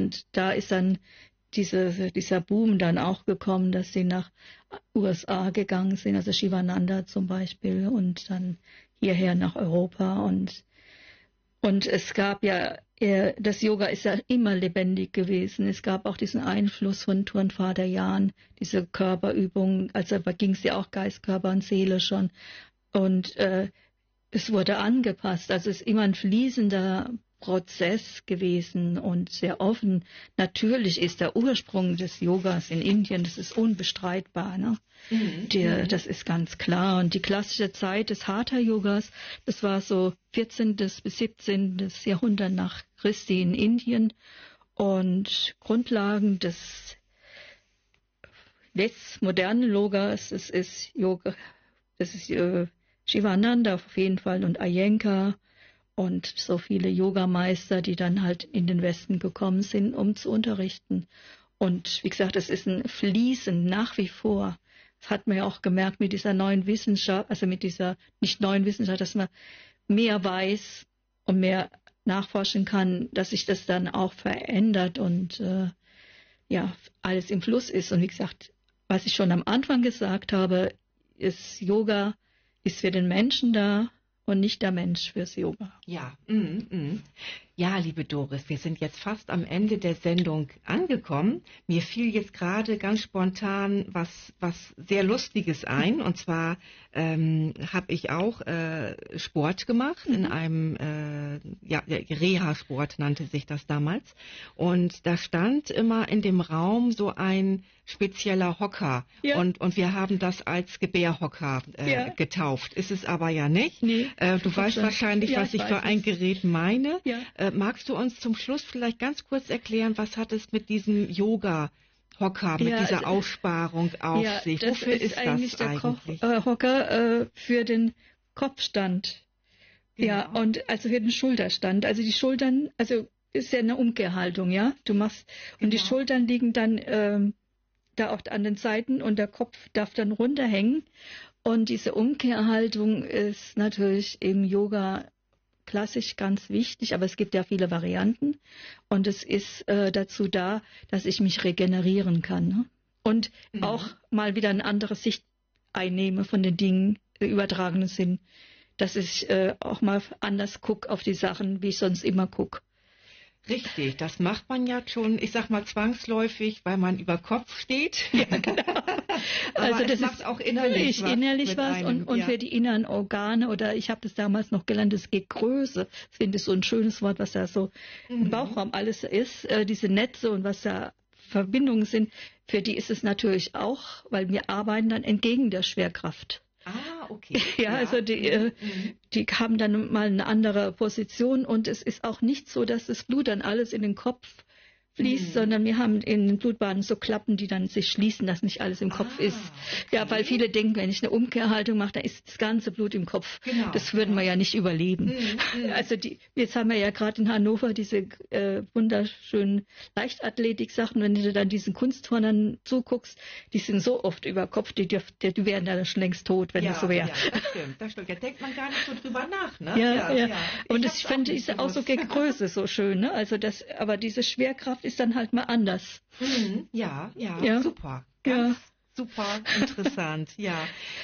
Und da ist dann dieser Boom dann auch gekommen, dass sie nach USA gegangen sind, also Shivananda zum Beispiel, und dann hierher nach Europa. Und es gab ja, das Yoga ist ja immer lebendig gewesen. Es gab auch diesen Einfluss von Turnvater Jahn, diese Körperübungen, also da ging es ja auch Geist, Körper und Seele schon. Und es wurde angepasst, also es ist immer ein fließender Prozess gewesen und sehr offen. Natürlich ist der Ursprung des Yogas in Indien, das ist unbestreitbar, ne? Das ist ganz klar. Und die klassische Zeit des Hatha-Yogas, das war so 14. bis 17. Jahrhundert nach Christi in Indien. Und Grundlagen des modernen Yogas, das ist Shivananda auf jeden Fall und Iyengar und so viele Yogameister, die dann halt in den Westen gekommen sind, um zu unterrichten. Und wie gesagt, es ist ein Fließen nach wie vor. Das hat man ja auch gemerkt mit dieser neuen Wissenschaft, also mit dieser nicht neuen Wissenschaft, dass man mehr weiß und mehr nachforschen kann, dass sich das dann auch verändert und alles im Fluss ist. Und wie gesagt, was ich schon am Anfang gesagt habe, ist Yoga ist für den Menschen da und nicht der Mensch fürs Yoga. Ja, Ja, liebe Doris, wir sind jetzt fast am Ende der Sendung angekommen. Mir fiel jetzt gerade ganz spontan was sehr Lustiges ein. Und zwar habe ich auch Sport gemacht in einem Reha-Sport nannte sich das damals. Und da stand immer in dem Raum so ein spezieller Hocker. Ja. Und wir haben das als Gebärhocker getauft. Ist es aber ja nicht. Nee, du weißt wahrscheinlich, was ich für ein Gerät meine. Ja. Magst du uns zum Schluss vielleicht ganz kurz erklären, was hat es mit diesem Yoga-Hocker, mit dieser Aussparung auf sich? Wofür ist das eigentlich? Der Hocker für den Kopfstand. Genau. Ja, und also für den Schulterstand. Also die Schultern, also ist ja eine Umkehrhaltung, ja. Du machst und die Schultern liegen dann da auch an den Seiten und der Kopf darf dann runterhängen. Und diese Umkehrhaltung ist natürlich im Yoga klassisch ganz wichtig, aber es gibt ja viele Varianten. Und es ist dazu da, dass ich mich regenerieren kann. Ne? Und auch mal wieder eine andere Sicht einnehme von den Dingen im übertragenen Sinn. Dass ich auch mal anders gucke auf die Sachen, wie ich sonst immer gucke. Richtig, das macht man ja schon, ich sag mal zwangsläufig, weil man über Kopf steht. Ja, genau. Also das macht auch innerlich was und für die inneren Organe, oder ich habe das damals noch gelernt, das Gegröße, ich finde es so ein schönes Wort, was da so im Bauchraum alles ist, diese Netze und was da Verbindungen sind, für die ist es natürlich auch, weil wir arbeiten dann entgegen der Schwerkraft. Ah, okay. Ja, also die haben dann mal eine andere Position und es ist auch nicht so, dass das Blut dann alles in den Kopf fließt, sondern wir haben in den Blutbahnen so Klappen, die dann sich schließen, dass nicht alles im Kopf ist. Okay. Ja, weil viele denken, wenn ich eine Umkehrhaltung mache, dann ist das ganze Blut im Kopf. Genau, das würden wir ja nicht überleben. Also jetzt haben wir ja gerade in Hannover diese wunderschönen Leichtathletik-Sachen, wenn du dann diesen Kunstturnern zuguckst, die sind so oft über Kopf, die wären dann schon längst tot, wenn das so wäre. Ja, das stimmt. Da denkt man gar nicht so drüber nach, ne? Ja. Und ich finde diese auch so Größe so schön, ne? Also aber diese Schwerkraft ist dann halt mal anders. Ja, super. Ganz super interessant. Ja,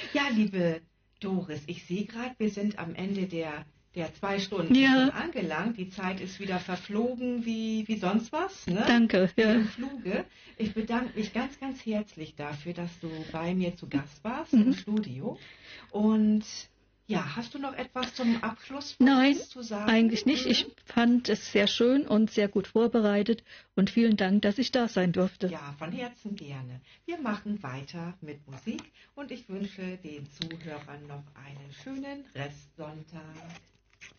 liebe Doris, ich sehe gerade, wir sind am Ende der 2 Stunden schon angelangt. Die Zeit ist wieder verflogen wie sonst was. Ne? Danke. Wie im Fluge. Ich bedanke mich ganz, ganz herzlich dafür, dass du bei mir zu Gast warst im Studio. Und ja, hast du noch etwas zum Abschluss zu sagen? Nein, eigentlich nicht. Ich fand es sehr schön und sehr gut vorbereitet und vielen Dank, dass ich da sein durfte. Ja, von Herzen gerne. Wir machen weiter mit Musik und ich wünsche den Zuhörern noch einen schönen Restsonntag.